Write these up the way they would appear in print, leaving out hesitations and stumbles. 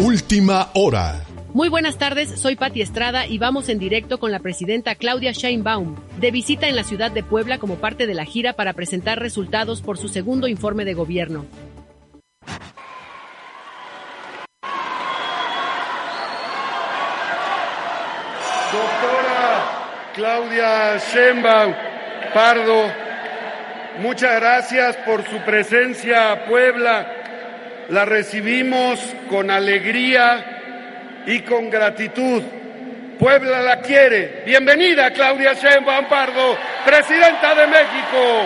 Última hora. Muy buenas tardes, soy Pati Estrada y vamos en directo con la presidenta Claudia Sheinbaum, de visita en la ciudad de Puebla como parte de la gira para presentar resultados por su segundo informe de gobierno. Doctora Claudia Sheinbaum Pardo, muchas gracias por su presencia a Puebla. La recibimos con alegría y con gratitud. Puebla la quiere. Bienvenida, Claudia Sheinbaum Pardo, presidenta de México.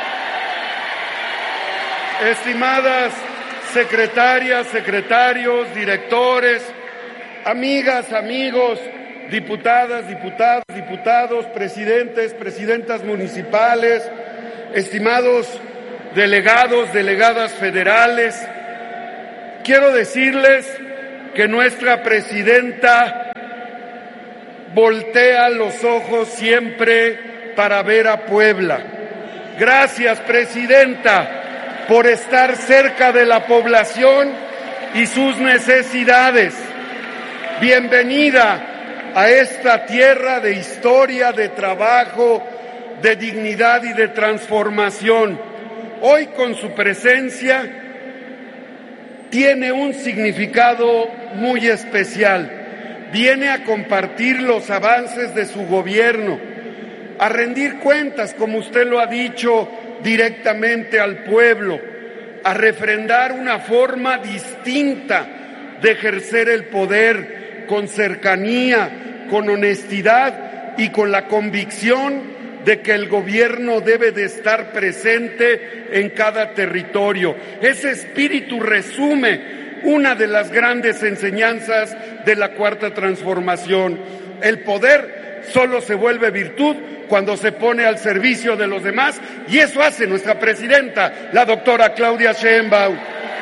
Estimadas secretarias, secretarios, directores, amigas, amigos, diputadas, diputados, presidentes, presidentas municipales, estimados delegados, delegadas federales, quiero decirles que nuestra presidenta voltea los ojos siempre para ver a Puebla. Gracias, presidenta, por estar cerca de la población y sus necesidades. Bienvenida a esta tierra de historia, de trabajo, de dignidad y de transformación. Hoy, con su presencia, tiene un significado muy especial. Viene a compartir los avances de su gobierno, a rendir cuentas, como usted lo ha dicho, directamente al pueblo, a refrendar una forma distinta de ejercer el poder, con cercanía, con honestidad y con la convicción de que el gobierno debe de estar presente en cada territorio. Ese espíritu resume una de las grandes enseñanzas de la Cuarta Transformación. El poder solo se vuelve virtud cuando se pone al servicio de los demás, y eso hace nuestra presidenta, la doctora Claudia Sheinbaum.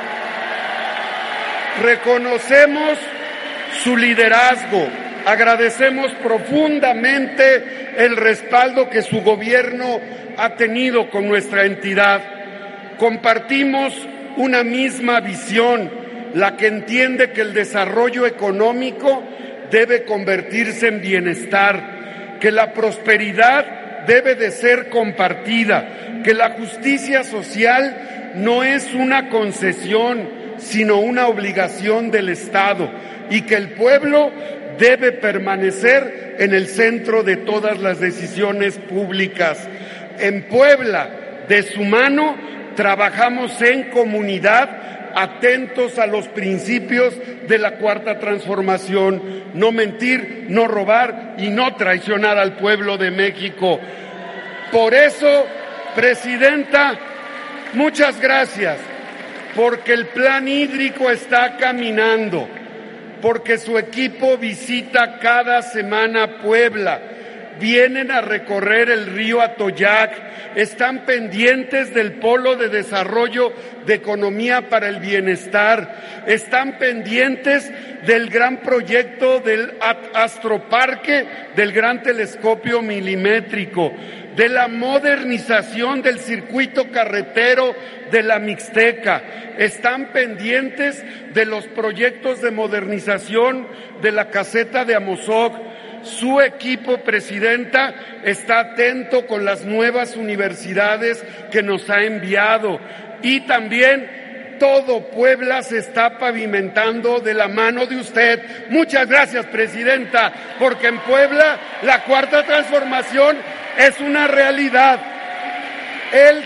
Reconocemos su liderazgo. Agradecemos profundamente el respaldo que su gobierno ha tenido con nuestra entidad. Compartimos una misma visión, la que entiende que el desarrollo económico debe convertirse en bienestar, que la prosperidad debe de ser compartida, que la justicia social no es una concesión, sino una obligación del Estado, y que el pueblo debe permanecer en el centro de todas las decisiones públicas. En Puebla, de su mano, trabajamos en comunidad, atentos a los principios de la Cuarta Transformación: no mentir, no robar y no traicionar al pueblo de México. Por eso, presidenta, muchas gracias, porque el plan hídrico está caminando, porque su equipo visita cada semana Puebla, vienen a recorrer el río Atoyac, están pendientes del Polo de Desarrollo de Economía para el Bienestar, están pendientes del gran proyecto del Astroparque, del gran telescopio milimétrico, de la modernización del circuito carretero de la Mixteca, están pendientes de los proyectos de modernización de la caseta de Amozoc. Su equipo, presidenta, está atento con las nuevas universidades que nos ha enviado, y también todo Puebla se está pavimentando de la mano de usted. Muchas gracias, presidenta, porque en Puebla la Cuarta Transformación es una realidad. El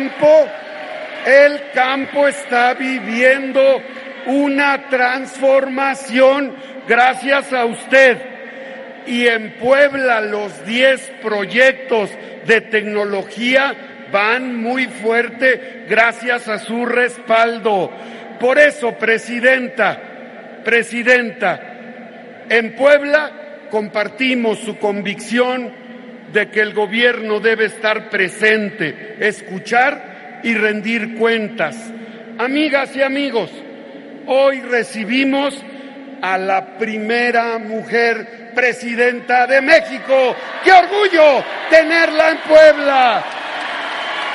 campo está viviendo una transformación gracias a usted. Y en Puebla los 10 proyectos de tecnología van muy fuerte gracias a su respaldo. Por eso, presidenta, en Puebla compartimos su convicción de que el gobierno debe estar presente, escuchar y rendir cuentas. Amigas y amigos, hoy recibimos a la primera mujer presidenta de México. ¡Qué orgullo tenerla en Puebla!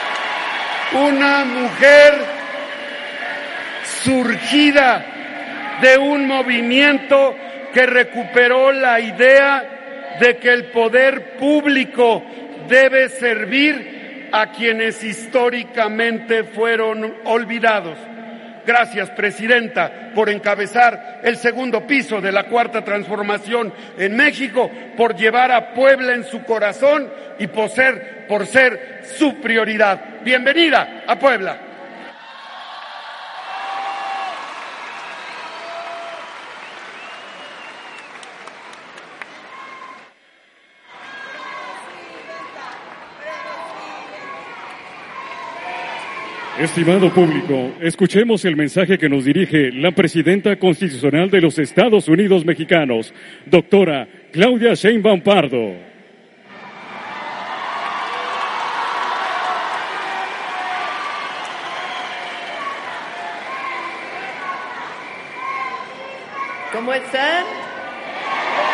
Una mujer surgida de un movimiento que recuperó la idea de que el poder público debe servir a quienes históricamente fueron olvidados. Gracias, Presidenta, por encabezar el segundo piso de la Cuarta Transformación en México, por llevar a Puebla en su corazón y por ser su prioridad. Bienvenida a Puebla. Estimado público, escuchemos el mensaje que nos dirige la Presidenta Constitucional de los Estados Unidos Mexicanos, doctora Claudia Sheinbaum Pardo. ¿Cómo están?